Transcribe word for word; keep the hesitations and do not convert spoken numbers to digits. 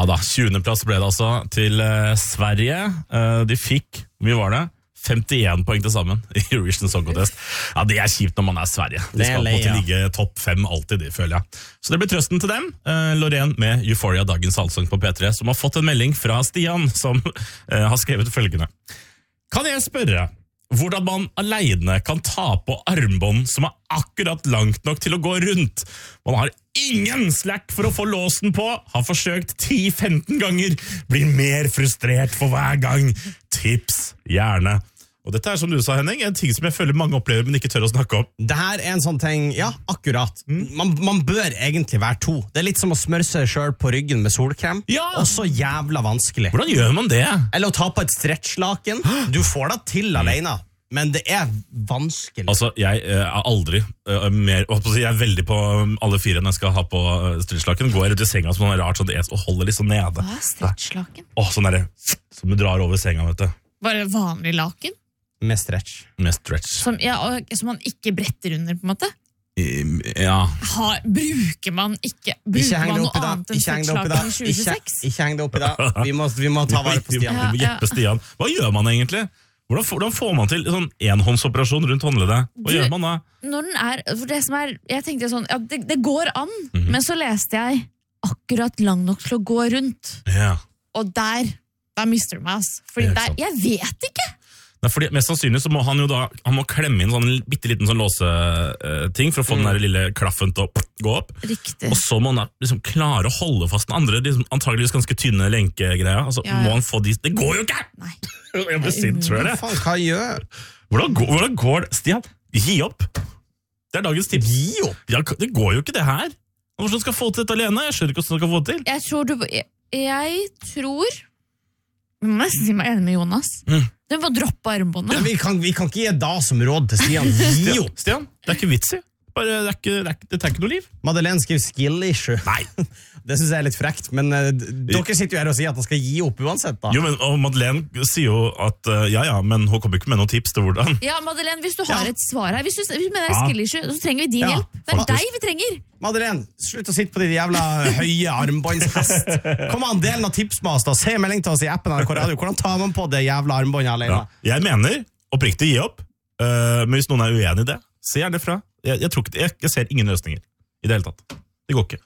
da, tjuende plass ble det altså til uh, Sverige. Uh, de fikk, hvor mye var det? femtien poeng til sammen i Eurovision Song Contest. Ja, det er kjipt når man er Sverige. De skal på en måte ligge topp fem alltid, de, føler jeg. Så det blir trøsten til dem. Uh, Loreen med Euphoria, dagens allsang på P tre, som har fått en melding fra Stian, som uh, har skrevet følgende. Kan jeg spørre hvordan man alene kan ta på armbånd som er akkurat langt nok til å gå rundt? Man har ingen slack for å få låsen på, har forsøkt ti til femten ganger, blir mer frustrert for hver gang. Tips, gjerne. Og dette er, som du sa, Henning, en ting som jeg føler mange opplever, men ikke tør å snakke om. Det her er en sånn ting, ja, akkurat. Man, man bør egentlig være to. Det er litt som å smøre seg selv på ryggen med solkrem. Ja! Og så jævla vanskelig. Hvordan gjør man det? Eller å ta på et stretchlaken. Du får det til alene, men det er vanskelig. Altså, jeg er aldri uh, mer, jeg er veldig på alle fire når jeg skal ha på uh, stretchlaken. Går jeg ut i senga som noe rart, sånn es, og holder litt sånn nede. Hva er stretchlaken? Åh, sånn der, som du drar over senga, vet du. Bare vanlig laken? Med stretch. Med stretch. Som, ja, og, som man ikke bretter under, på en måte? I, ja. Har, bruker man ikke Bruker ikke man noe annet enn stretchlaken i tjue tjueseks? Ikke, ikke heng det opp i det. Vi må, vi må ta vare på Stian. Vi må hjelpe Stian. Hva gjør man egentlig? Hvordan får, hvordan får man til sånn enhåndsoperasjon rundt håndleddet? Hva du, gjør man da? Når den er, for det som er, jeg tenkte sånn, ja, det, det går an, mm-hmm. men så leste jeg akkurat lang nok til å gå rundt. Ja. Og der, der mister du meg, ass. Fordi der, jeg vet ikke! Nei, fordi mest sannsynlig så må han jo da han må klemme inn sånn bitteliten sånn låseting for å få mm. den der lille klaffen til å gå opp. Riktig. Og så må han liksom klare å holde fast den andre, liksom, antageligvis ganske tynne lenkegreia. Altså, ja, ja. må han få de... Det går jo ikke! Nei. Jeg blir sint, tror jeg det. Hva faen, hva gjør? Hvordan går, hvordan går det? Stian, gi opp. Det er dagens tips. Gi opp? Ja, det går jo ikke det her. Hvordan skal få til dette alene? Jeg skjønner ikke hvordan du skal få det til. Jeg tror du... Jeg, jeg tror... Jeg må nesten si meg enig med Jonas. Mm. Du må droppe armbåndet. Ja, vi, kan, vi kan ikke gi da som råd til Stian. Gi opp. Stian, det er ikke vits i. Bare, det, er ikke, det, er, det tar ikke noe liv. Madeleine skriver skill issue. Nei. Det synes jeg er litt frekt, men uh, dere sitter jo her og sier at han skal gi opp uansett da. Jo, men og Madeleine sier jo at uh, ja, ja, men hun kommer ikke med noen tips til hvordan. Ja, Madeleine, hvis du har Ja. et svar her, hvis du, hvis du mener det er Ja. skill issue, så trenger vi din Ja, hjelp. Det er faktisk. deg vi trenger. Madeleine, slutt å sitte på de jævla høye armbåndshest. Kom an, del noen tips med oss da. Se melding til oss i appen N R K Radio. Hvordan tar man på det jævla armbåndet alene? Ja. Jeg mener oppriktig gi opp, uh, men hvis noen er uenig i det, se gjerne fra. Jeg, jeg, tror ikke, jeg, jeg ser ingen løsninger i det hele tatt. Det går ikke.